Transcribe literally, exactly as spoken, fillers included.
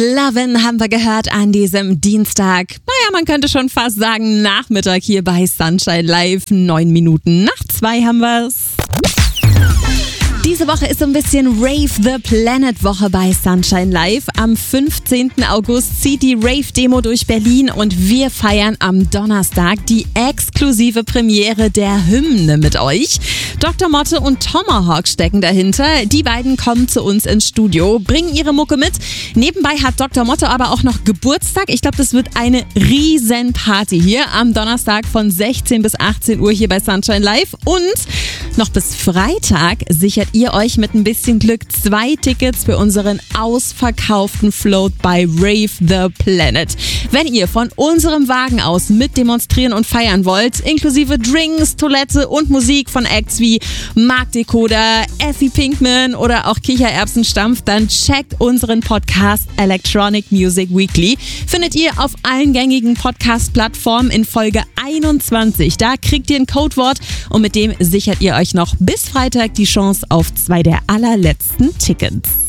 Lovin' haben wir gehört an diesem Dienstag. Naja, man könnte schon fast sagen Nachmittag hier bei Sunshine Live. Neun Minuten nach zwei haben wir's. Diese Woche ist so ein bisschen Rave the Planet Woche bei Sunshine Live. Am fünfzehnten August zieht die Rave-Demo durch Berlin und wir feiern am Donnerstag die exklusive Premiere der Hymne mit euch. Doktor Motte und Tomahawk stecken dahinter. Die beiden kommen zu uns ins Studio, bringen ihre Mucke mit. Nebenbei hat Doktor Motte aber auch noch Geburtstag. Ich glaube, das wird eine riesen Party hier am Donnerstag von sechzehn bis achtzehn Uhr hier bei Sunshine Live. Und noch bis Freitag sichert ihr euch mit ein bisschen Glück zwei Tickets für unseren ausverkauften Float bei Rave the Planet. Wenn ihr von unserem Wagen aus mit demonstrieren und feiern wollt, inklusive Drinks, Toilette und Musik von Acts wie Mark Decoder, Effie Pinkman oder auch Kichererbsenstampf, dann checkt unseren Podcast Electronic Music Weekly. Findet ihr auf allen gängigen Podcast-Plattformen in Folge einundzwanzig. Da kriegt ihr ein Codewort und mit dem sichert ihr euch noch bis Freitag die Chance auf zwei der allerletzten Tickets.